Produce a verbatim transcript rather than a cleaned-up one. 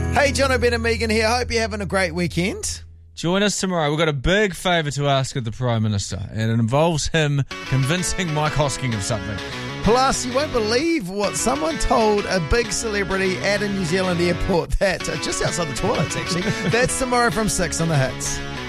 Hey, John O'Ben and Megan here. Hope you're having a great weekend. Join us tomorrow. We've got a big favour to ask of the Prime Minister, and it involves him convincing Mike Hosking of something. Plus, you won't believe what someone told a big celebrity at a New Zealand airport that, uh, just outside the toilets actually. That's tomorrow from six on The Hits.